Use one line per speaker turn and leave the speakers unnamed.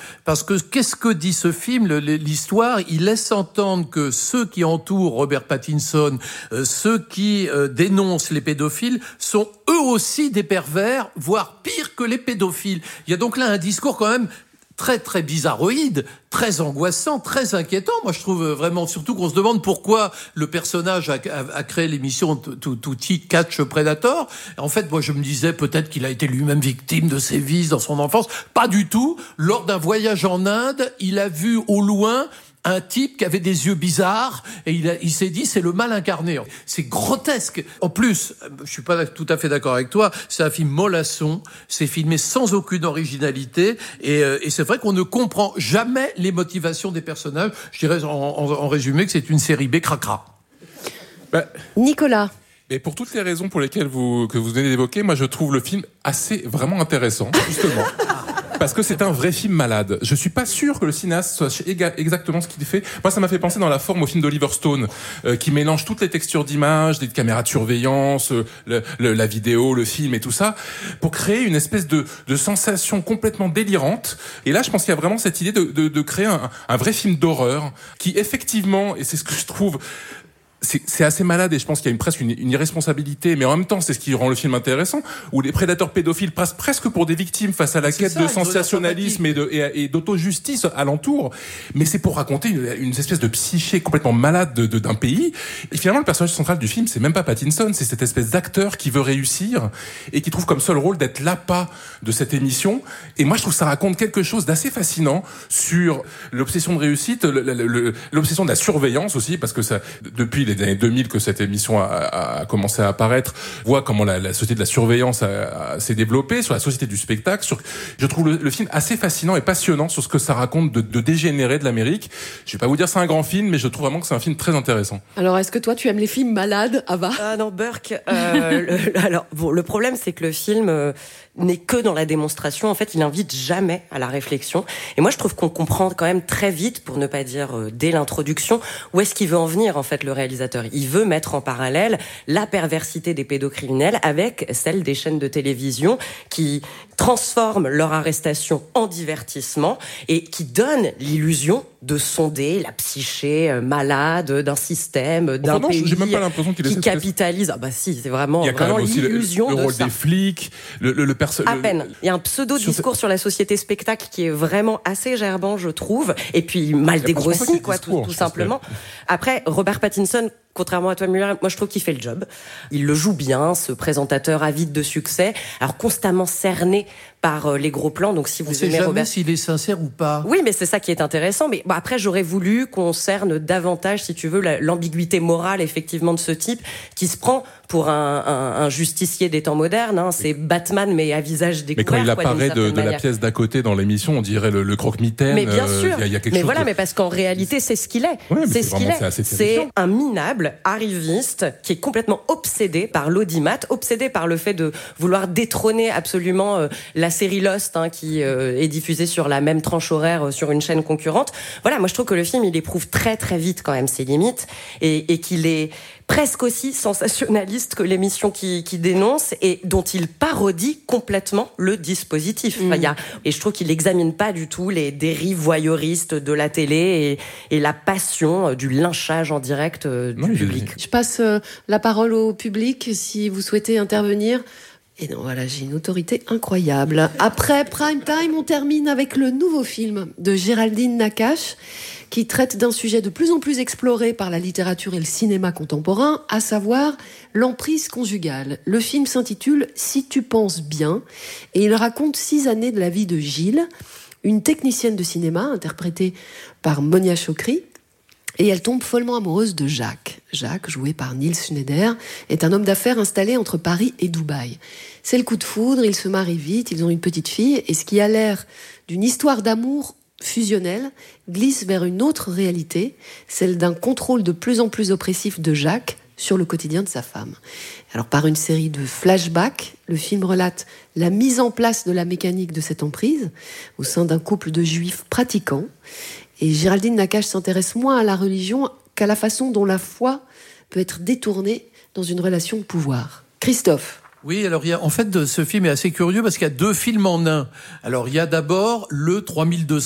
parce que qu'est-ce que dit ce film, l'histoire? Il laisse entendre que ceux qui entourent Robert Pattinson, ceux qui dénoncent les pédophiles, sont eux aussi des pervers, voire pire que les pédophiles. Il y a donc là un discours quand même très très bizarroïde, très angoissant, très inquiétant. Moi, je trouve vraiment, surtout qu'on se demande pourquoi le personnage a créé l'émission Tutti Catch Predator. En fait, moi, je me disais peut-être qu'il a été lui-même victime de sévices dans son enfance. Pas du tout. Lors d'un voyage en Inde, il a vu au loin un type qui avait des yeux bizarres et il s'est dit c'est le mal incarné. C'est grotesque. En plus, je suis pas tout à fait d'accord avec toi, c'est un film mollasson, c'est filmé sans aucune originalité et c'est vrai qu'on ne comprend jamais les motivations des personnages. Je dirais en résumé que c'est une série B cracra.
Nicolas.
Et pour toutes les raisons pour lesquelles que vous venez d'évoquer, moi je trouve le film vraiment intéressant, justement. Parce que c'est un vrai film malade. Je suis pas sûr que le cinéaste soit exactement ce qu'il fait. Moi, ça m'a fait penser dans la forme au film d'Oliver Stone, qui mélange toutes les textures d'image, des caméras de surveillance, la vidéo, le film et tout ça, pour créer une espèce de sensation complètement délirante. Et là, je pense qu'il y a vraiment cette idée de créer un vrai film d'horreur, qui effectivement, et c'est ce que je trouve, c'est assez malade et je pense qu'il y a presque une irresponsabilité, mais en même temps c'est ce qui rend le film intéressant, où les prédateurs pédophiles passent presque pour des victimes face à la quête de sensationnalisme et d'auto-justice alentour, mais c'est pour raconter une espèce de psyché complètement malade d'un pays. Et finalement le personnage central du film, c'est même pas Pattinson, c'est cette espèce d'acteur qui veut réussir et qui trouve comme seul rôle d'être l'appât de cette émission. Et moi je trouve que ça raconte quelque chose d'assez fascinant sur l'obsession de réussite, l'obsession de la surveillance aussi, parce que ça, depuis les années 2000 que cette émission a commencé à apparaître, voit comment la société de la surveillance s'est développée, sur la société du spectacle. Je trouve le film assez fascinant et passionnant sur ce que ça raconte de dégénérer de l'Amérique. Je vais pas vous dire c'est un grand film, mais je trouve vraiment que c'est un film très intéressant.
Alors, est-ce que toi, tu aimes les films malades, Ava?
Non, Burke. Le problème, c'est que le film n'est que dans la démonstration. En fait, il invite jamais à la réflexion. Et moi, je trouve qu'on comprend quand même très vite, pour ne pas dire dès l'introduction, où est-ce qu'il veut en venir, en fait, le réalisateur. Il veut mettre en parallèle la perversité des pédocriminels avec celle des chaînes de télévision qui transforment leur arrestation en divertissement et qui donnent l'illusion de sonder la psyché malade d'un système, d'un pays
j'ai même pas l'impression qu'il
qui capitalise. Ah bah si, c'est vraiment,
il y a quand même aussi
l'illusion
le rôle
de ça.
des flics,
À peine. Il y a un pseudo-discours sur la société spectacle qui est vraiment assez gerbant, je trouve. Et puis mal dégrossi, quoi, tout simplement. Après, Robert Pattinson, contrairement à toi, Muller, moi je trouve qu'il fait le job. Il le joue bien, ce présentateur avide de succès, alors constamment cerné par les gros plans. Donc si vous aimez Robert,
s'il est sincère ou pas.
Oui, mais c'est ça qui est intéressant. Mais bon, après, j'aurais voulu qu'on cerne davantage, si tu veux, l'ambiguïté morale effectivement de ce type qui se prend pour un justicier des temps modernes. Hein. C'est Batman, mais à visage découvert.
Mais quand il apparaît de la pièce d'à côté dans l'émission, on dirait le croque-mitaine.
Mais bien sûr.
Il y a quelque
mais
chose
voilà, mais parce qu'en réalité, c'est ce qu'il est.
Ouais,
c'est ce qu'il est.
C'est
C'est un minable arriviste qui est complètement obsédé par l'audimat, obsédé par le fait de vouloir détrôner absolument la série Lost, hein, qui est diffusée sur la même tranche horaire sur une chaîne concurrente. Voilà, moi je trouve que le film, il éprouve très très vite quand même ses limites et qu'il est presque aussi sensationnaliste que l'émission qui dénonce et dont il parodie complètement le dispositif. Enfin, et je trouve qu'il n'examine pas du tout les dérives voyeuristes de la télé et la passion du lynchage en direct du public.
Je passe la parole au public si vous souhaitez intervenir. Et non, voilà, j'ai une autorité incroyable. Après Prime Time, on termine avec le nouveau film de Géraldine Nakache, qui traite d'un sujet de plus en plus exploré par la littérature et le cinéma contemporain, à savoir l'emprise conjugale. Le film s'intitule « Si tu penses bien » et il raconte 6 années de la vie de Gilles, une technicienne de cinéma interprétée par Monia Chokri, et elle tombe follement amoureuse de Jacques. Jacques, joué par Niels Schneider, est un homme d'affaires installé entre Paris et Dubaï. C'est le coup de foudre, ils se marient vite, ils ont une petite fille, et ce qui a l'air d'une histoire d'amour fusionnelle glisse vers une autre réalité, celle d'un contrôle de plus en plus oppressif de Jacques sur le quotidien de sa femme. Alors, par une série de flashbacks, le film relate la mise en place de la mécanique de cette emprise au sein d'un couple de juifs pratiquants. Et Géraldine Nakache s'intéresse moins à la religion qu'à la façon dont la foi peut être détournée dans une relation de pouvoir. Christophe.
Oui, alors en fait, ce film est assez curieux parce qu'il y a 2 films en un. Alors, il y a d'abord le 3200